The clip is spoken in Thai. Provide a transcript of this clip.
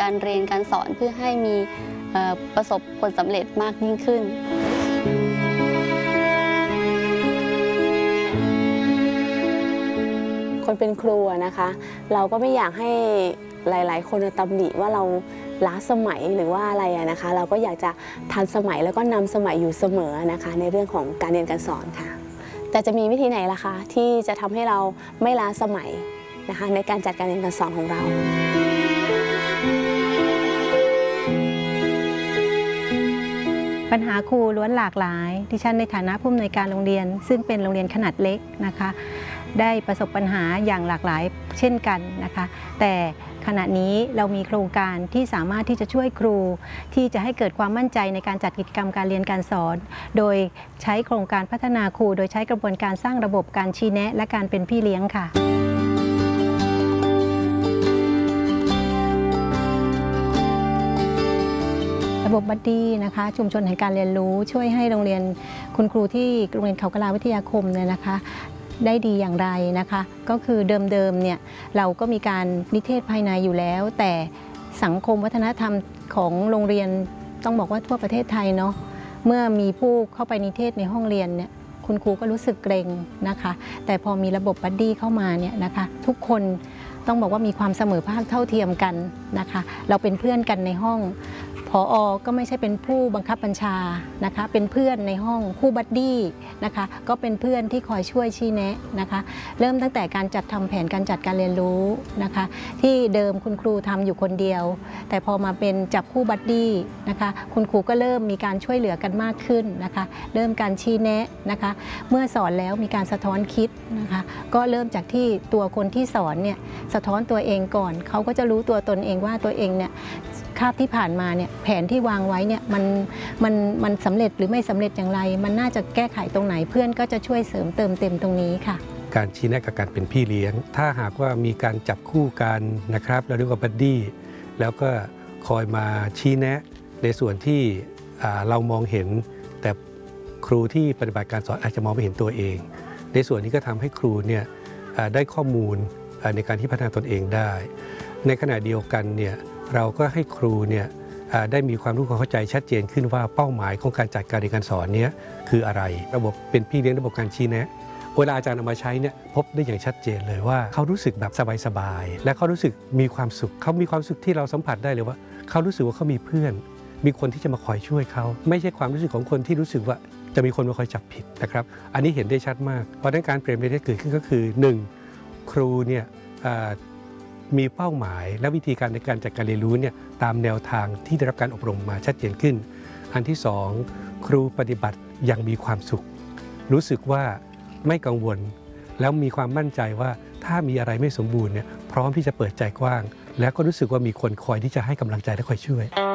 การเรียนการสอนเพื่อให้มีประสบผลสำเร็จมากยิ่งขึ้นคนเป็นครูนะคะเราก็ไม่อยากให้หลายๆคนตำหนิว่าเราล้าสมัยหรือว่าอะไรนะคะเราก็อยากจะทันสมัยแล้วก็นำสมัยอยู่เสมอนะคะในเรื่องของการเรียนการสอนค่ะแต่จะมีวิธีไหนล่ะคะที่จะทำให้เราไม่ล้าสมัยนะคะในการจัดการเรียนการสอนของเราปัญหาครูล้วนหลากหลายดิฉันในฐานะผู้อำนวยการโรงเรียนซึ่งเป็นโรงเรียนขนาดเล็กนะคะได้ประสบปัญหาอย่างหลากหลายเช่นกันนะคะแต่ขณะนี้เรามีโครงการที่สามารถที่จะช่วยครูที่จะให้เกิดความมั่นใจในการจัดกิจกรรมการเรียนการสอนโดยใช้โครงการพัฒนาครูโดยใช้กระบวนการสร้างระบบการชี้แนะและการเป็นพี่เลี้ยงค่ะระบบบัดดี้นะคะชุมชนแห่งการเรียนรู้ช่วยให้โรงเรียนคุณครูที่โรงเรียนเขากะลาวิทยาคมเนี่ยนะคะได้ดีอย่างไรนะคะก็คือเดิมเนี่ยเราก็มีการนิเทศภายในอยู่แล้วแต่สังคมวัฒนธรรมของโรงเรียนต้องบอกว่าทั่วประเทศไทยเนาะเมื่อมีผู้เข้าไปนิเทศในห้องเรียนเนี่ยคุณครูก็รู้สึกเกรงนะคะแต่พอมีระบบบัดดี้เข้ามาเนี่ยนะคะทุกคนต้องบอกว่ามีความเสมอภาคเท่าเทียมกันนะคะเราเป็นเพื่อนกันในห้องผอ.ก็ไม่ใช่เป็นผู้บังคับบัญชานะคะเป็นเพื่อนในห้องคู่บัดดี้นะคะก็เป็นเพื่อนที่คอยช่วยชี้แนะนะคะเริ่มตั้งแต่การจัดทำแผนการจัดการเรียนรู้นะคะที่เดิมคุณครูทำอยู่คนเดียวแต่พอมาเป็นจับคู่บัดดี้นะคะคุณครูก็เริ่มมีการช่วยเหลือกันมากขึ้นนะคะเริ่มการชี้แนะนะคะเมื่อสอนแล้วมีการสะท้อนคิดนะคะก็เริ่มจากที่ตัวคนที่สอนเนี่ยสะท้อนตัวเองก่อนเขาก็จะรู้ตัวตนเองว่าตัวเองเนี่ยคาบที่ผ่านมาเนี่ยแผนที่วางไว้เนี่ยมันสำเร็จหรือไม่สำเร็จอย่างไรมันน่าจะแก้ไขตรงไหนเพื่อนก็จะช่วยเสริมเติมเต็มตรงนี้ค่ะการชี้แนะกับการเป็นพี่เลี้ยงถ้าหากว่ามีการจับคู่กันนะครับเราเรียกว่าบัดดี้แล้วก็คอยมาชี้แนะในส่วนที่เรามองเห็นแต่ครูที่ปฏิบัติการสอนอาจจะมองไม่เห็นตัวเองในส่วนนี้ก็ทำให้ครูเนี่ยได้ข้อมูลในการที่พัฒนาตนเองได้ในขณะเดียวกันเนี่ยเราก็ให้ครูเนี่ยได้มีความรู้ความเข้าใจชัดเจนขึ้นว่าเป้าหมายของการจัดการเรียนการสอนนี้คืออะไรระบบเป็นพี่เลี้ยงระบบการชี้แนะเวลาอาจารย์เอามาใช้เนี่ยพบได้อย่างชัดเจนเลยว่าเขารู้สึกแบบสบายๆและเขารู้สึกมีความสุขเขามีความสุขที่เราสัมผัสได้เลยว่าเขารู้สึกว่าเขามีเพื่อนมีคนที่จะมาคอยช่วยเขาไม่ใช่ความรู้สึกของคนที่รู้สึกว่าจะมีคนมาคอยจับผิดนะครับอันนี้เห็นได้ชัดมากเพราะฉะนั้นการเปลี่ยนแปลงที่เกิดขึ้นก็คือ 1. ครูเนี่ยมีเป้าหมายและวิธีการในการจัดการเรียนรู้เนี่ยตามแนวทางที่ได้รับการอบรมมาชัดเจนขึ้นอันที่ 2. ครูปฏิบัติอย่างมีความสุขรู้สึกว่าไม่กังวลแล้วมีความมั่นใจว่าถ้ามีอะไรไม่สมบูรณ์เนี่ยพร้อมที่จะเปิดใจกว้างแล้วก็รู้สึกว่ามีคนคอยที่จะให้กำลังใจและคอยช่วย